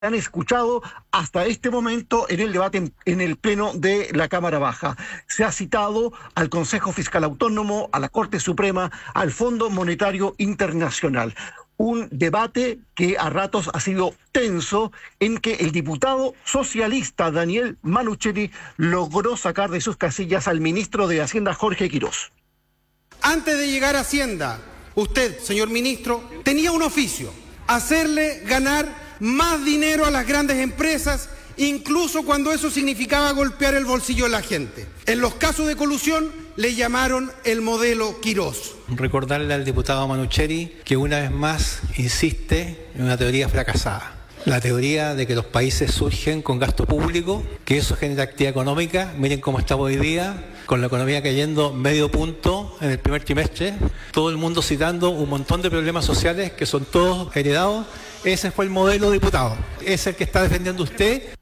han escuchado hasta este momento en el debate en el Pleno de la Cámara Baja. Se ha citado al Consejo Fiscal Autónomo, a la Corte Suprema, al Fondo Monetario Internacional. Un debate que a ratos ha sido tenso, en que el diputado socialista Daniel Mannucchelli logró sacar de sus casillas al ministro de Hacienda, Jorge Quirós. Antes de llegar a Hacienda, usted, señor ministro, tenía un oficio: hacerle ganar más dinero a las grandes empresas, incluso cuando eso significaba golpear el bolsillo de la gente. En los casos de colusión le llamaron el modelo Quirós. Recordarle al diputado Mannucchelli que una vez más insiste en una teoría fracasada. La teoría de que los países surgen con gasto público, que eso genera actividad económica. Miren cómo estamos hoy día, con la economía cayendo medio punto en el primer trimestre. Todo el mundo citando un montón de problemas sociales que son todos heredados. Ese fue el modelo, diputado. Es el que está defendiendo usted.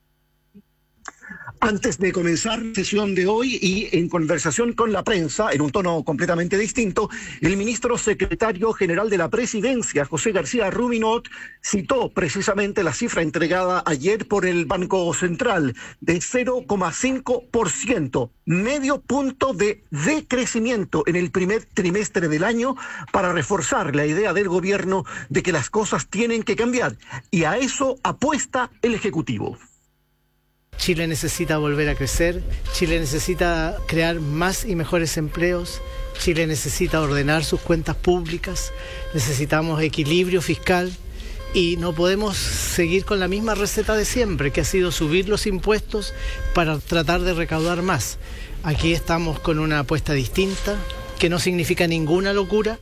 Antes de comenzar la sesión de hoy y en conversación con la prensa, en un tono completamente distinto, el ministro secretario general de la Presidencia, José García Rubinot, citó precisamente la cifra entregada ayer por el Banco Central de 0,5%, medio punto de decrecimiento en el primer trimestre del año, para reforzar la idea del gobierno de que las cosas tienen que cambiar. Y a eso apuesta el Ejecutivo. Chile necesita volver a crecer, Chile necesita crear más y mejores empleos, Chile necesita ordenar sus cuentas públicas, necesitamos equilibrio fiscal y no podemos seguir con la misma receta de siempre, que ha sido subir los impuestos para tratar de recaudar más. Aquí estamos con una apuesta distinta, que no significa ninguna locura.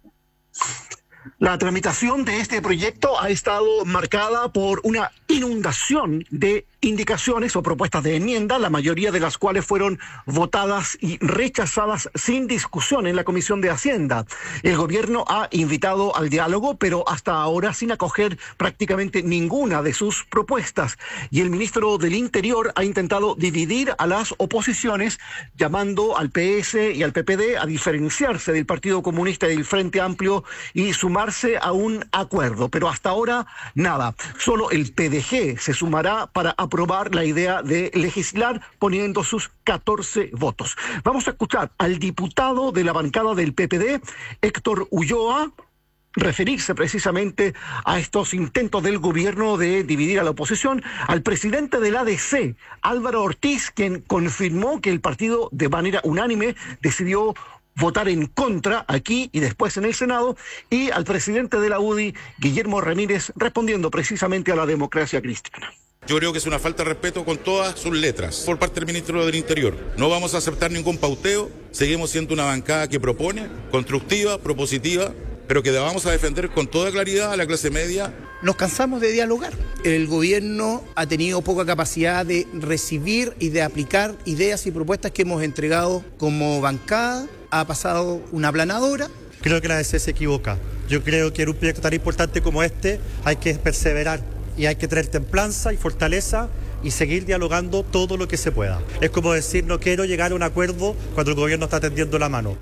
La tramitación de este proyecto ha estado marcada por una inundación de indicaciones o propuestas de enmienda, la mayoría de las cuales fueron votadas y rechazadas sin discusión en la Comisión de Hacienda. El gobierno ha invitado al diálogo, pero hasta ahora sin acoger prácticamente ninguna de sus propuestas. Y el ministro del Interior ha intentado dividir a las oposiciones, llamando al PS y al PPD a diferenciarse del Partido Comunista y del Frente Amplio y sumarse a un acuerdo. Pero hasta ahora nada. Solo el PDG se sumará para aprobar la idea de legislar poniendo sus 14 votos. Vamos a escuchar al diputado de la bancada del PPD, Héctor Ulloa, referirse precisamente a estos intentos del gobierno de dividir a la oposición, al presidente del ADC, Álvaro Ortiz, quien confirmó que el partido de manera unánime decidió votar en contra aquí y después en el Senado, y al presidente de la UDI, Guillermo Ramírez, respondiendo precisamente a la democracia cristiana. Yo creo que es una falta de respeto con todas sus letras por parte del ministro del Interior. No vamos a aceptar ningún pauteo, seguimos siendo una bancada que propone, constructiva, propositiva, pero que vamos a defender con toda claridad a la clase media. Nos cansamos de dialogar. El gobierno ha tenido poca capacidad de recibir y de aplicar ideas y propuestas que hemos entregado como bancada. Ha pasado una aplanadora. Creo que la ADC se equivoca. Yo creo que en un proyecto tan importante como este hay que perseverar y hay que tener templanza y fortaleza y seguir dialogando todo lo que se pueda. Es como decir, no quiero llegar a un acuerdo cuando el gobierno está tendiendo la mano.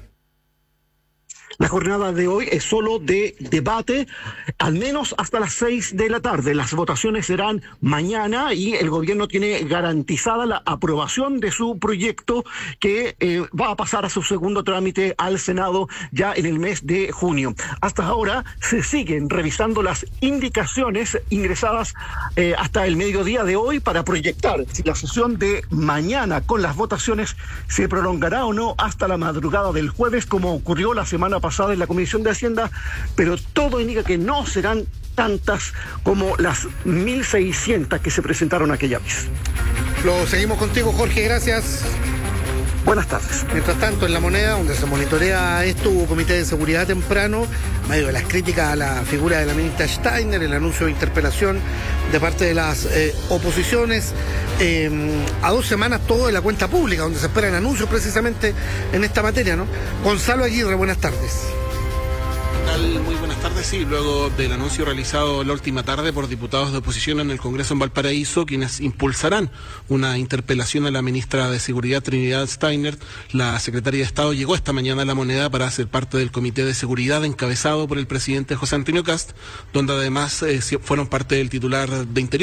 La jornada de hoy es solo de debate, al menos hasta las 6 de la tarde. Las votaciones serán mañana y el gobierno tiene garantizada la aprobación de su proyecto, que va a pasar a su segundo trámite al Senado ya en el mes de junio. Hasta ahora se siguen revisando las indicaciones ingresadas hasta el mediodía de hoy para proyectar si la sesión de mañana con las votaciones se prolongará o no hasta la madrugada del jueves, como ocurrió la semana pasada en la Comisión de Hacienda, pero todo indica que no serán tantas como las 1.600 que se presentaron aquella vez. Lo seguimos contigo, Jorge, gracias. Buenas tardes. Mientras tanto, en La Moneda, donde se monitorea esto, hubo comité de seguridad temprano, en medio de las críticas a la figura de la ministra Steiner, el anuncio de interpelación de parte de las oposiciones, a 2 semanas todo de la cuenta pública, donde se esperan anuncios precisamente en esta materia, ¿no? Gonzalo Aguirre, buenas tardes. tal? Muy buenas tardes. Sí, luego del anuncio realizado la última tarde por diputados de oposición en el Congreso en Valparaíso, quienes impulsarán una interpelación a la ministra de Seguridad Trinidad Steiner, la secretaria de Estado llegó esta mañana a La Moneda para ser parte del Comité de Seguridad encabezado por el presidente José Antonio Kast, donde además fueron parte del titular de Interior,